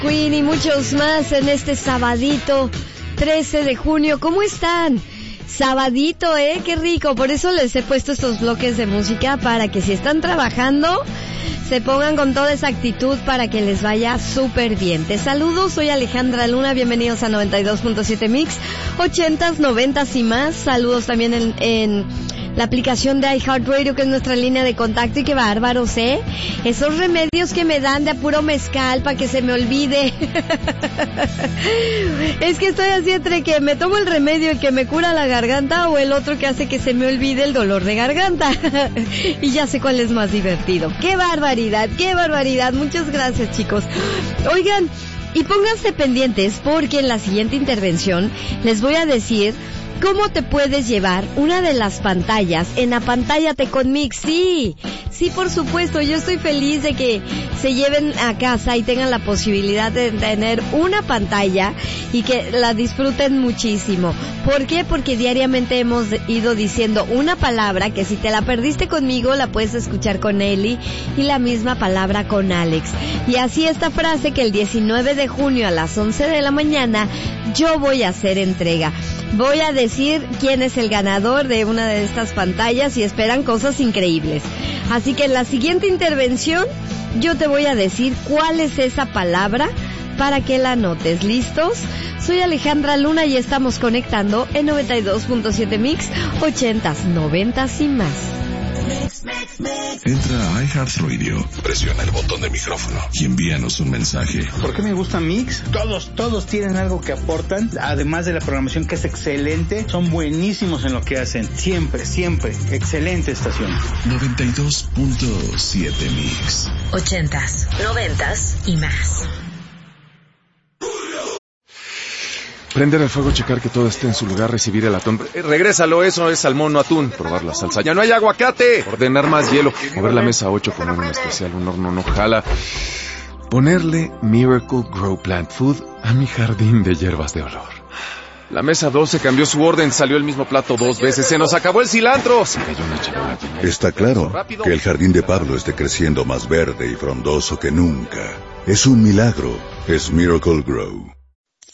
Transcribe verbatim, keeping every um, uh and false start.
Queen y muchos más en este sabadito trece de junio. ¿Cómo están? Sabadito, ¿eh? Qué rico. Por eso les he puesto estos bloques de música para que si están trabajando se pongan con toda esa actitud para que les vaya súper bien. Te saludo, soy Alejandra Luna, bienvenidos a noventa y dos punto siete Mix, ochentas, noventas y más. Saludos también en, en la aplicación de iHeartRadio, que es nuestra línea de contacto. Y qué bárbaros, ¿eh? Esos remedios que me dan de apuro mezcal para que se me olvide. Es que estoy así entre que me tomo el remedio que me cura la garganta o el otro que hace que se me olvide el dolor de garganta. Y ya sé cuál es más divertido. ¡Qué barbaridad! ¡Qué barbaridad! Muchas gracias, chicos. Oigan, y pónganse pendientes porque en la siguiente intervención les voy a decir ¿cómo te puedes llevar una de las pantallas en Apantállate con Mix? Sí, sí, por supuesto. Yo estoy feliz de que se lleven a casa y tengan la posibilidad de tener una pantalla y que la disfruten muchísimo. ¿Por qué? Porque diariamente hemos ido diciendo una palabra que si te la perdiste conmigo la puedes escuchar con Eli y la misma palabra con Alex. Y así esta frase que el diecinueve de junio a las once de la mañana yo voy a hacer entrega. Voy a decir quién es el ganador de una de estas pantallas y esperan cosas increíbles. Así que en la siguiente intervención yo te voy a decir cuál es esa palabra para que la anotes. ¿Listos? Soy Alejandra Luna y estamos conectando en noventa y dos punto siete Mix, ochentas, noventas y más. Entra a iHeartRadio, presiona el botón de micrófono y envíanos un mensaje. ¿Por qué me gusta Mix? Todos, todos tienen algo que aportan, además de la programación que es excelente, son buenísimos en lo que hacen, siempre, siempre, excelente estación. noventa y dos punto siete Mix. Ochentas, noventas y más. Prender el fuego, checar que todo esté en su lugar, recibir el atún. Eh, regrésalo, eso es salmón, no atún. Probar la salsa, ya no hay aguacate. Ordenar más hielo. Mover la mesa ocho, poner un especial, un horno no jala. Ponerle Miracle Grow Plant Food a mi jardín de hierbas de olor. La mesa doce cambió su orden, salió el mismo plato dos veces, se nos acabó el cilantro. Se cayó una charola. Está claro que el jardín de Pablo esté creciendo más verde y frondoso que nunca. Es un milagro, es Miracle Grow.